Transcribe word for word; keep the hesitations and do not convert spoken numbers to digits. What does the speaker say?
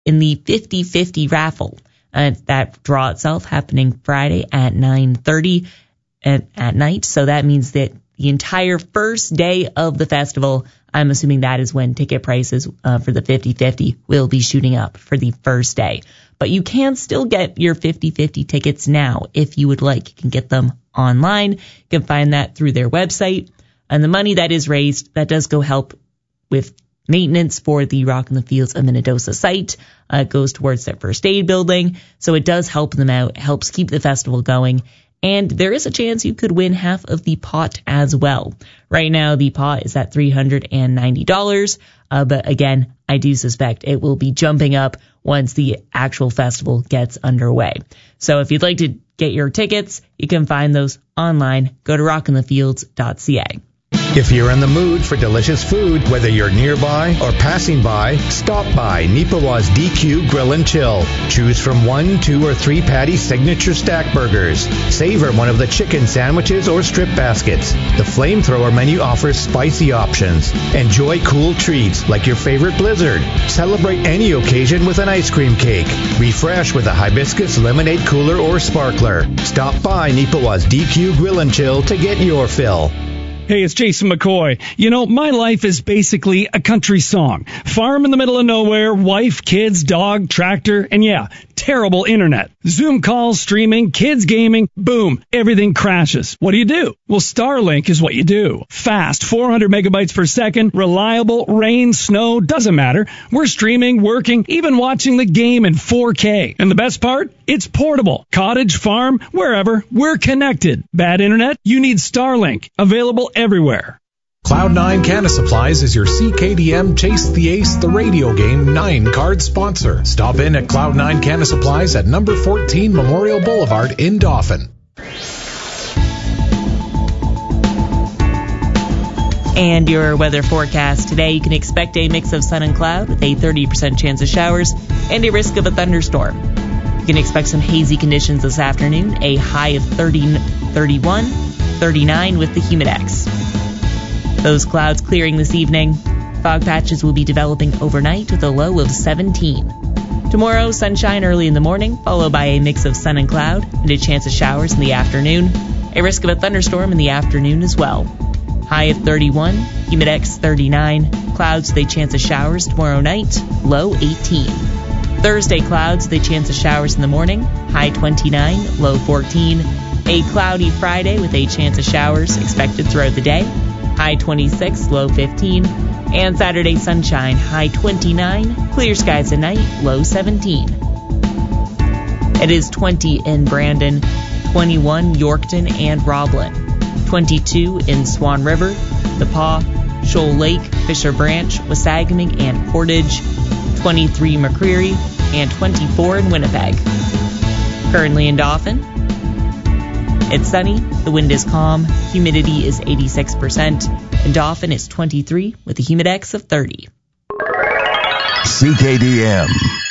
in the fifty fifty raffle. Uh, that draw itself happening Friday at nine thirty at, at night. So that means that the entire first day of the festival, I'm assuming that is when ticket prices uh, for the fifty fifty will be shooting up for the first day. But you can still get your fifty fifty tickets now if you would like. You can get them online. You can find that through their website. And the money that is raised, that does go help with maintenance for the Rock in the Fields of Minnedosa site. Uh, it goes towards their first aid building. So it does help them out. It helps keep the festival going. And there is a chance you could win half of the pot as well. Right now, the pot is at three hundred ninety dollars. Uh, but again, I do suspect it will be jumping up once the actual festival gets underway. So if you'd like to get your tickets, you can find those online. Go to rock in the fields dot c a. If you're in the mood for delicious food, whether you're nearby or passing by, stop by Nipawa's D Q Grill and Chill. Choose from one, two, or three patty signature stack burgers. Savor one of the chicken sandwiches or strip baskets. The flamethrower menu offers spicy options. Enjoy cool treats like your favorite blizzard. Celebrate any occasion with an ice cream cake. Refresh with a hibiscus lemonade cooler or sparkler. Stop by Nipawa's D Q Grill and Chill to get your fill. Hey, it's Jason McCoy. You know, my life is basically a country song. Farm in the middle of nowhere, wife, kids, dog, tractor, and yeah, terrible internet. Zoom calls, streaming, kids gaming, boom, everything crashes. What do you do? Well, Starlink is what you do. Fast, four hundred megabytes per second, reliable, rain, snow, doesn't matter. We're streaming, working, even watching the game in four K. And the best part? It's portable. Cottage, farm, wherever, we're connected. Bad internet? You need Starlink. Available everywhere. Cloud nine Canna Supplies is your C K D M Chase the Ace, the radio game nine card sponsor. Stop in at Cloud nine Canna Supplies at number fourteen Memorial Boulevard in Dauphin. And your weather forecast today, you can expect a mix of sun and cloud with a thirty percent chance of showers and a risk of a thunderstorm. You can expect some hazy conditions this afternoon, a high of thirty, thirty-one, thirty-nine with the Humidex. Those clouds clearing this evening. Fog patches will be developing overnight with a low of seventeen. Tomorrow, sunshine early in the morning, followed by a mix of sun and cloud and a chance of showers in the afternoon. A risk of a thunderstorm in the afternoon as well. High of thirty-one, Humidex thirty-nine, clouds with a chance of showers tomorrow night, low eighteen. Thursday, clouds with a chance of showers in the morning, high twenty-nine, low fourteen. A cloudy Friday with a chance of showers expected throughout the day, high twenty-six, low fifteen. And Saturday, sunshine, high twenty-nine, clear skies at night, low seventeen. It is twenty in Brandon, twenty-one Yorkton and Roblin, twenty-two in Swan River, DePaw, Shoal Lake, Fisher Branch, Wasagaming, and Portage, twenty-three McCreary, and twenty-four in Winnipeg. Currently in Dauphin, it's sunny, the wind is calm, humidity is eighty-six percent, and Dauphin is twenty-three with a Humidex of thirty. C K D M.